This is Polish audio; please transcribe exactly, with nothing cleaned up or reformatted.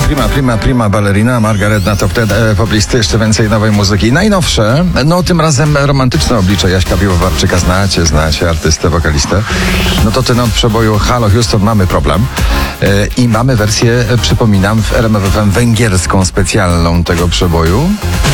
Prima, prima, prima ballerina, Margaret na top ten, e, poblisty, jeszcze więcej nowej muzyki. Najnowsze, no tym razem romantyczne oblicze Jaśka Piwowarczyka. Znacie, znacie artystę, wokalistę. No to ten od przeboju Halo Houston, mamy problem. E, I mamy wersję, e, przypominam, w R M F F M węgierską, specjalną tego przeboju.